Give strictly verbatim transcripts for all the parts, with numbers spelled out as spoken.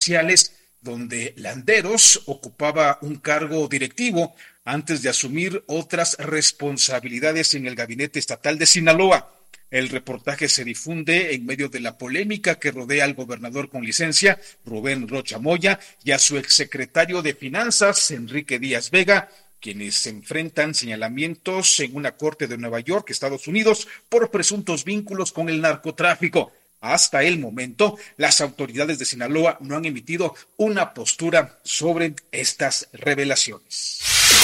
sociales, donde Landeros ocupaba un cargo directivo antes de asumir otras responsabilidades en el gabinete estatal de Sinaloa. El reportaje se difunde en medio de la polémica que rodea al gobernador con licencia, Rubén Rocha Moya, y a su exsecretario de Finanzas, Enrique Díaz Vega, quienes se enfrentan señalamientos en una corte de Nueva York, Estados Unidos, por presuntos vínculos con el narcotráfico. Hasta el momento, las autoridades de Sinaloa no han emitido una postura sobre estas revelaciones.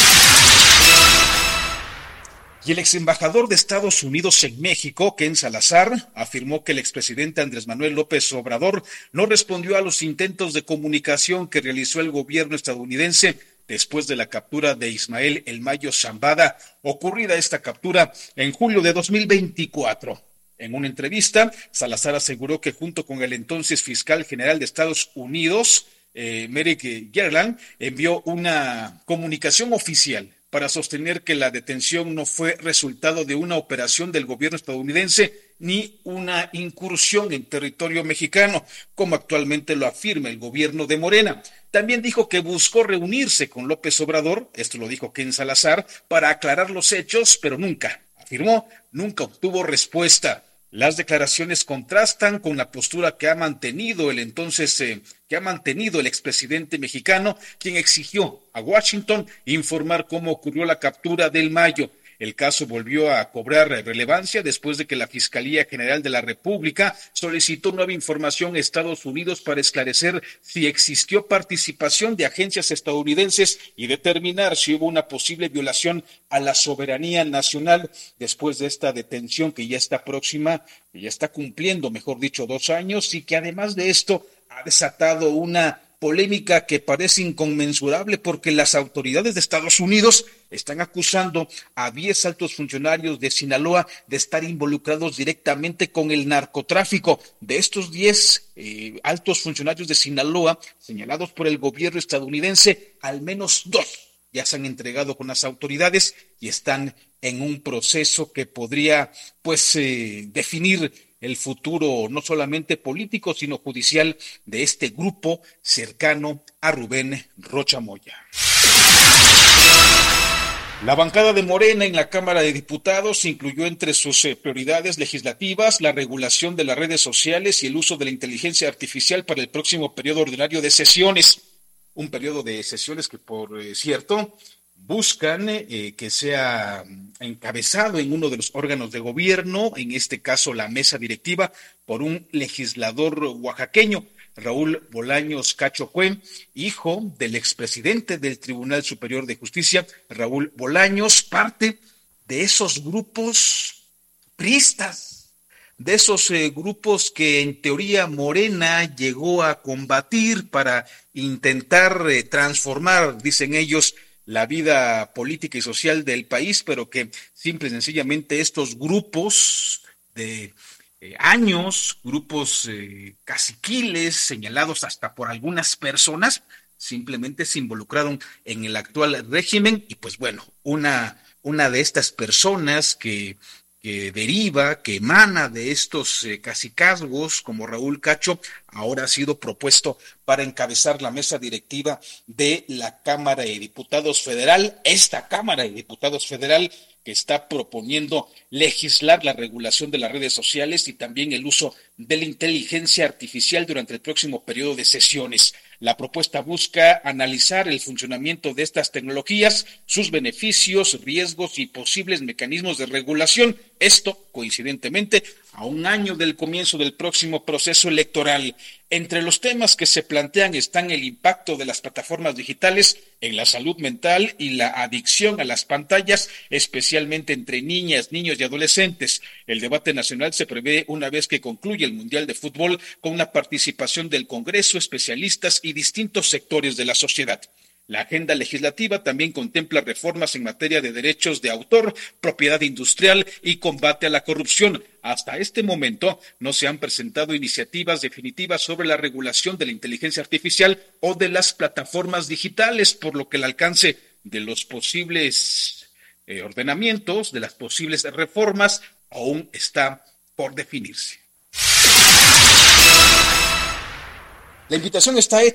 Y el exembajador de Estados Unidos en México, Ken Salazar, afirmó que el expresidente Andrés Manuel López Obrador no respondió a los intentos de comunicación que realizó el gobierno estadounidense después de la captura de Ismael El Mayo Zambada, ocurrida esta captura en julio de dos mil veinticuatro. En una entrevista, Salazar aseguró que junto con el entonces fiscal general de Estados Unidos, eh, Merrick Garland, envió una comunicación oficial para sostener que la detención no fue resultado de una operación del gobierno estadounidense ni una incursión en territorio mexicano, como actualmente lo afirma el gobierno de Morena. También dijo que buscó reunirse con López Obrador, esto lo dijo Ken Salazar, para aclarar los hechos, pero nunca, afirmó, nunca obtuvo respuesta. Las declaraciones contrastan con la postura que ha mantenido el entonces eh, que ha mantenido el expresidente mexicano, quien exigió a Washington informar cómo ocurrió la captura del Mayo. El caso volvió a cobrar relevancia después de que la Fiscalía General de la República solicitó nueva información a Estados Unidos para esclarecer si existió participación de agencias estadounidenses y determinar si hubo una posible violación a la soberanía nacional después de esta detención que ya está próxima, que ya está cumpliendo, mejor dicho, dos años y que además de esto ha desatado una polémica que parece inconmensurable porque las autoridades de Estados Unidos están acusando a diez altos funcionarios de Sinaloa de estar involucrados directamente con el narcotráfico. De estos diez eh, altos funcionarios de Sinaloa señalados por el gobierno estadounidense, al menos dos ya se han entregado con las autoridades y están en un proceso que podría pues eh, definir el futuro no solamente político, sino judicial de este grupo cercano a Rubén Rocha Moya. La bancada de Morena en la Cámara de Diputados incluyó entre sus eh, prioridades legislativas la regulación de las redes sociales y el uso de la inteligencia artificial para el próximo periodo ordinario de sesiones. Un periodo de sesiones que, por eh, cierto, buscan eh, que sea encabezado en uno de los órganos de gobierno, en este caso la mesa directiva, por un legislador oaxaqueño, Raúl Bolaños Cacho Cuen, hijo del expresidente del Tribunal Superior de Justicia, Raúl Bolaños, parte de esos grupos priistas, de esos eh, grupos que en teoría Morena llegó a combatir para intentar eh, transformar, dicen ellos, la vida política y social del país, pero que simple y sencillamente estos grupos de eh, años, grupos eh, caciquiles, señalados hasta por algunas personas, simplemente se involucraron en el actual régimen y pues bueno, una, una de estas personas que que deriva, que emana de estos eh, cacicazgos, como Raúl Cacho, ahora ha sido propuesto para encabezar la mesa directiva de la Cámara de Diputados Federal, esta Cámara de Diputados Federal que está proponiendo legislar la regulación de las redes sociales y también el uso de la inteligencia artificial durante el próximo periodo de sesiones. La propuesta busca analizar el funcionamiento de estas tecnologías, sus beneficios, riesgos y posibles mecanismos de regulación. Esto, coincidentemente, a un año del comienzo del próximo proceso electoral. Entre los temas que se plantean están el impacto de las plataformas digitales en la salud mental y la adicción a las pantallas, especialmente entre niñas, niños y adolescentes. El debate nacional se prevé una vez que concluya el Mundial de Fútbol con una participación del Congreso, especialistas y distintos sectores de la sociedad. La agenda legislativa también contempla reformas en materia de derechos de autor, propiedad industrial y combate a la corrupción. Hasta este momento no se han presentado iniciativas definitivas sobre la regulación de la inteligencia artificial o de las plataformas digitales, por lo que el alcance de los posibles eh, ordenamientos, de las posibles reformas, aún está por definirse. La invitación está hecha.